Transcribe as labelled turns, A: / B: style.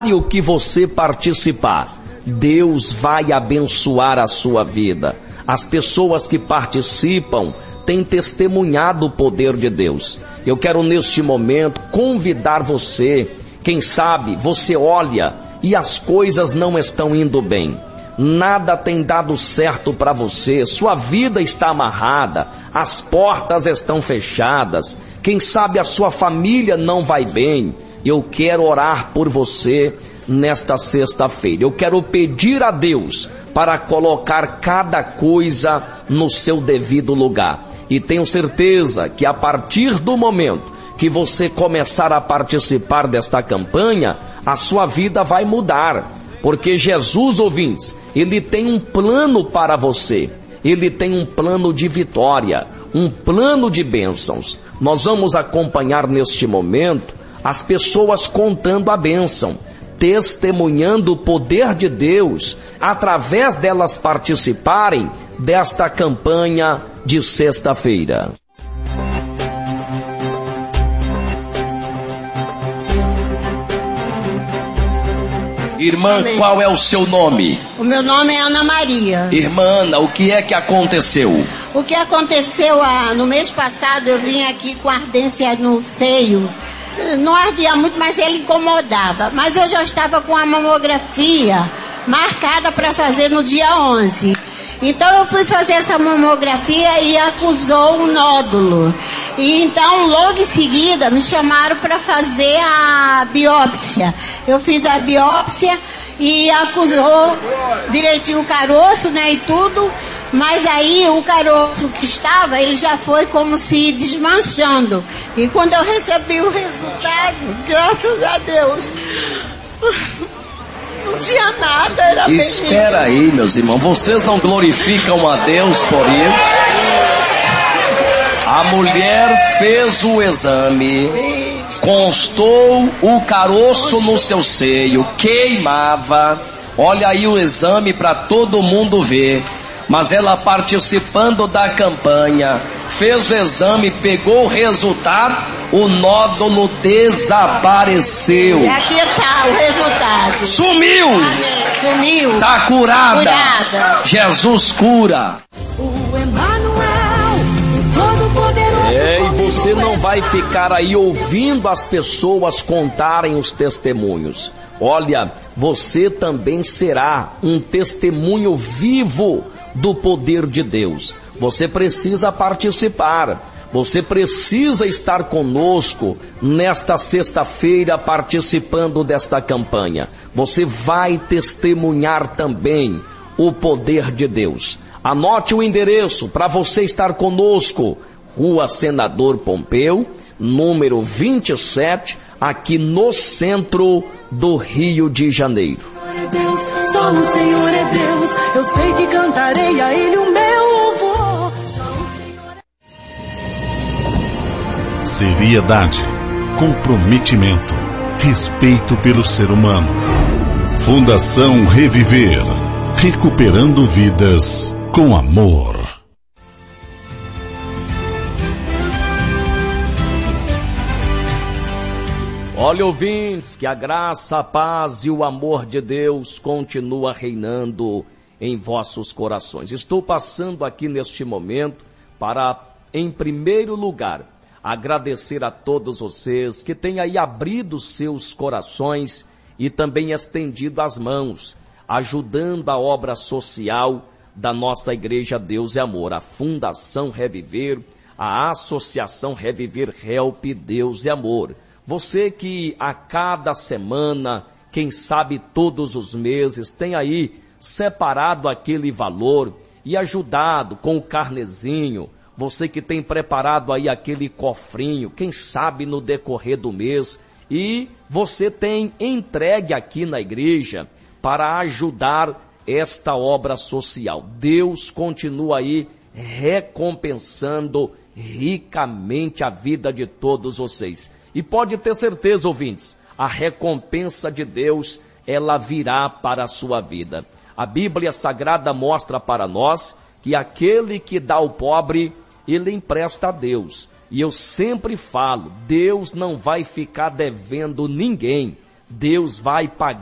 A: o que você participar, Deus vai abençoar a sua vida. As pessoas que participam têm testemunhado o poder de Deus. Eu quero neste momento convidar você. Quem sabe você olha e as coisas não estão indo bem. Nada tem dado certo para você, sua vida está amarrada, as portas estão fechadas, quem sabe a sua família não vai bem. Eu quero orar por você nesta sexta-feira. Eu quero pedir a Deus para colocar cada coisa no seu devido lugar. E tenho certeza que a partir do momento que você começar a participar desta campanha, a sua vida vai mudar. Porque Jesus, ouvintes, Ele tem um plano para você. Ele tem um plano de vitória, um plano de bênçãos. Nós vamos acompanhar neste momento as pessoas contando a bênção, testemunhando o poder de Deus, através delas participarem desta campanha de sexta-feira. Irmã, amém. Qual é o seu nome?
B: O meu nome é Ana Maria.
A: Irmã Ana, o que é que aconteceu?
B: O que aconteceu no mês passado, eu vim aqui com ardência no seio. Não ardia muito, mas ele incomodava. Mas eu já estava com a mamografia marcada para fazer no dia 11. Então eu fui fazer essa mamografia e acusou um nódulo. E então logo em seguida me chamaram para fazer a biópsia. Eu fiz a biópsia e acusou direitinho o caroço, né, e tudo. Mas aí o caroço que estava, ele já foi como se desmanchando. E quando eu recebi o resultado, graças a Deus, não tinha nada, era bem.
A: Espera aí, meus irmãos, vocês não glorificam a Deus por isso? A mulher fez o exame, constou o caroço no seu seio, queimava. Olha aí o exame para todo mundo ver. Mas ela, participando da campanha, fez o exame, pegou o resultado, o nódulo desapareceu.
B: E aqui está o resultado.
A: Sumiu!
B: Amém. Sumiu.
A: Está curada.
B: Curada.
A: Jesus cura. E você não vai ficar aí ouvindo as pessoas contarem os testemunhos. Olha, você também será um testemunho vivo do poder de Deus. Você precisa participar. Você precisa estar conosco nesta sexta-feira participando desta campanha. Você vai testemunhar também o poder de Deus. Anote o endereço para você estar conosco. Rua Senador Pompeu, número 27, aqui no centro do Rio de Janeiro.
C: Só o Senhor é Deus, eu sei que cantarei a Ele o meu louvor.
D: Seriedade, comprometimento, respeito pelo ser humano. Fundação Reviver, recuperando vidas com amor.
A: Olha, ouvintes, que a graça, a paz e o amor de Deus continua reinando em vossos corações. Estou passando aqui neste momento para, em primeiro lugar, agradecer a todos vocês que têm aí abrido seus corações e também estendido as mãos, ajudando a obra social da nossa Igreja Deus e Amor, a Fundação Reviver, a Associação Reviver Help Deus e Amor. Você que a cada semana, quem sabe todos os meses, tem aí separado aquele valor e ajudado com o carnezinho. Você que tem preparado aí aquele cofrinho, quem sabe no decorrer do mês. E você tem entregue aqui na igreja para ajudar esta obra social. Deus continua aí recompensando ricamente a vida de todos vocês. E pode ter certeza, ouvintes, a recompensa de Deus, ela virá para a sua vida. A Bíblia Sagrada mostra para nós que aquele que dá ao pobre, ele empresta a Deus. E eu sempre falo, Deus não vai ficar devendo ninguém. Deus vai pagar